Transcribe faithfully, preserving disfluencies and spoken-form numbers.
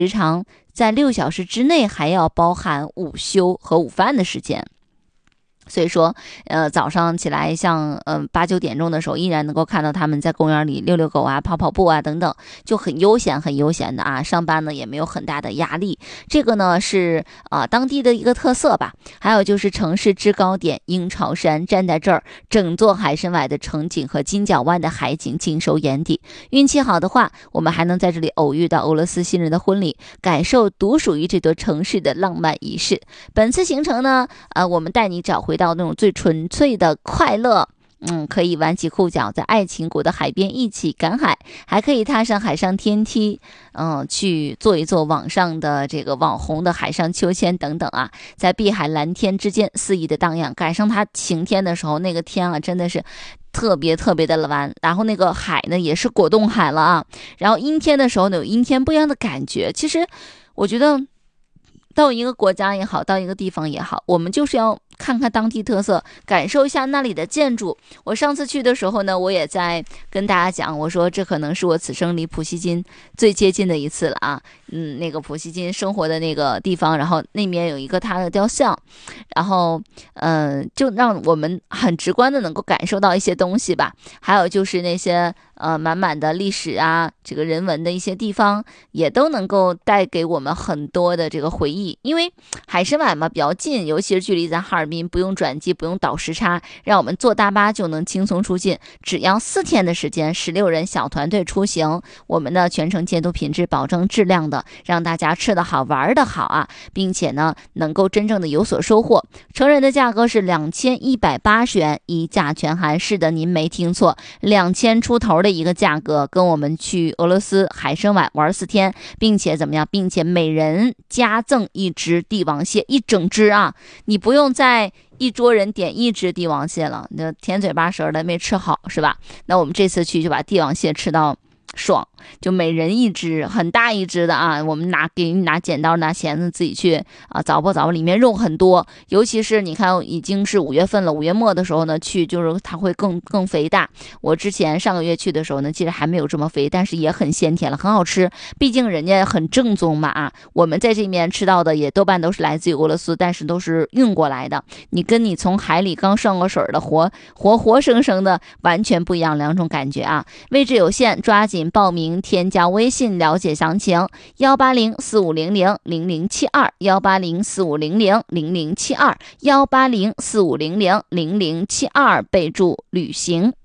时长在六小时之内还要包含午休和午饭的时间。所以说，呃，早上起来像呃八九点钟的时候，依然能够看到他们在公园里遛遛狗啊、跑跑步啊等等，就很悠闲、很悠闲的啊。上班呢也没有很大的压力，这个呢是啊、呃、当地的一个特色吧。还有就是城市制高点鹰巢山，站在这儿，整座海参崴的城景和金角湾的海景尽收眼底。运气好的话，我们还能在这里偶遇到俄罗斯新人的婚礼，感受独属于这座城市的浪漫仪式。本次行程呢，呃，我们带你找回到那种最纯粹的快乐，嗯，可以挽起裤脚，在爱琴谷的海边一起赶海，还可以踏上海上天梯，嗯，去做一做网上的这个网红的海上秋千等等啊，在碧海蓝天之间肆意的荡漾。赶上它晴天的时候，那个天啊，真的是特别特别的蓝，然后那个海呢也是果冻海了啊。然后阴天的时候呢，有阴天不一样的感觉。其实我觉得到一个国家也好，到一个地方也好，我们就是要看看当地特色，感受一下那里的建筑。我上次去的时候呢，我也在跟大家讲，我说这可能是我此生离普希金最接近的一次了啊。嗯，那个普希金生活的那个地方，然后那边有一个他的雕像，然后嗯、呃，就让我们很直观的能够感受到一些东西吧。还有就是那些呃满满的历史啊，这个人文的一些地方，也都能够带给我们很多的这个回忆。因为海参崴嘛比较近，尤其是距离咱哈尔滨不用转机，不用倒时差，让我们坐大巴就能轻松出境。只要四天的时间，十六人小团队出行，我们的全程监督品质，保证质量的，让大家吃得好玩得好啊，并且呢能够真正的有所收获。成人的价格是两千一百八十元，一价全含。是的，您没听错，两千出头的一个价格，跟我们去俄罗斯海参崴玩四天，并且怎么样，并且每人加赠一只帝王蟹，一整只啊，你不用再一桌人点一只帝王蟹了，那甜嘴巴舌的没吃好是吧？那我们这次去就把帝王蟹吃到爽，就每人一只，很大一只的啊！我们拿给你拿剪刀拿钳子自己去啊凿吧凿吧，里面肉很多，尤其是你看已经是五月份了，五月末的时候呢去，就是它会更更肥大。我之前上个月去的时候呢，其实还没有这么肥，但是也很鲜甜了，很好吃。毕竟人家很正宗嘛啊，我们在这边吃到的也多半都是来自于俄罗斯，但是都是运过来的。你跟你从海里刚上过水的活活活生生的完全不一样，两种感觉啊！位置有限，抓紧报名，添加微信了解详情，幺八零四五零零零零七二，幺八零四五零零零零七二，幺八零四五零零零零七二，备注旅行。